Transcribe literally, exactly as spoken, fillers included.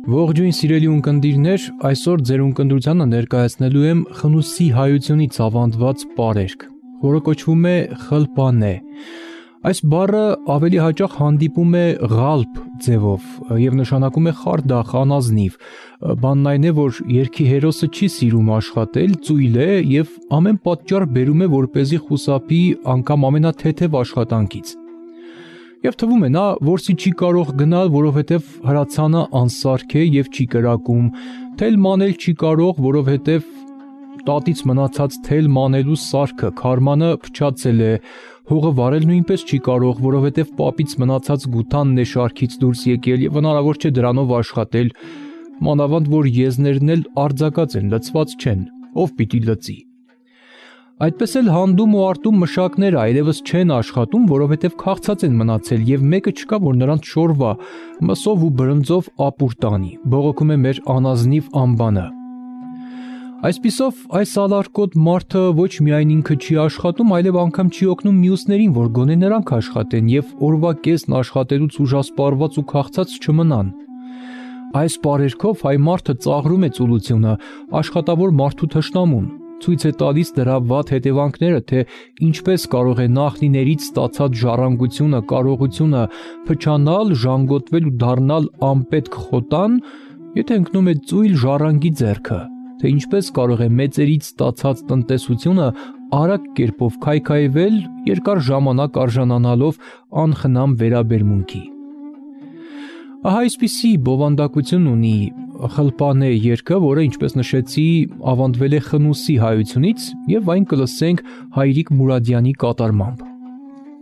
Ողջույն սիրելի ունկնդիրներ, այսօր ձեր ունկնդրությանը ներկայացնելու եմ Խնուսի հայությունից ավանդված պարերգ, որը կոչվում է խլպանե։ Այս բառը ավելի հաճախ հանդիպում է ղալբ ձևով և նշանակում է խարդախ, անազնիվ, բանն այն է, որ երգի հերոսը չի սիրում աշխատել, ծույլ է և ամեն պատճառ բերում է, որպեսզի խուսափի անգամ ամենաթեթև աշխատանքից։ Եվ թվում է նա որսի չի կարող գնալ, որովհետև հրացանը անսարք է և չի կրակում, թել մանել չի կարող, որովհետև տատից մնացած թել մանելու սարքը, քարմանը փչացել է, հողը վարել նույնպես չի կարող, որովհետև պապից մնացած գութանն է շարքից դուրս եկել և հնարավոր չէ դրանով աշխատել, մանավանդ որ եզներն էլ արձակած են, լցված չեն, ով պիտի լցի։ Այդպես էլ հանդում ու արտում մշակները այլևս չեն աշխատում, որովհետև քաղցած են մնացել և մեկը չկա, որ նրանց շորվա, մսով ու բրնձով ապուր տանի, բողոքում է մեր անազնիվ անբանը։ Այսպիսով այս ալարկոտ մարդը ոչ միայն ինքը չի աշխատում, այլև անգամ չի օգնում մյուսներին, որ գոնե նրանք աշխատեն և օրվա կեսն աշխատելուց ուժասպառված ու քաղցած չմնան։ Այս պարերգով հայ մարդը ծաղրում է ծուլությունը, աշխատավոր մարդու թշնամուն, ցույց է տալիս դրա վատ հետևանքները, թե ինչպես կարող է նախնիներից ստացած ժառանգությունը, կարողությունը փչանալ, ժանգոտվել ու դառնալ անպետք խոտան, եթե ընկնում է ծույլ ժառանգի ձեռքը, թե ինչպես կարող է մեծերից ստացած տնտեսությունը արագ կերպով քայքայվել, երկար ժամանակ արժանանալով անխնամ վերաբերմունքի։ Ահա այսպիսի բովանդակություն ունի խլպանե երգը, որը, ինչպես նշեցի, ավանդվել է Խնուսի հայությունից, և այն կլսենք Հայրիկ Մուրադյանի կատարմամբ։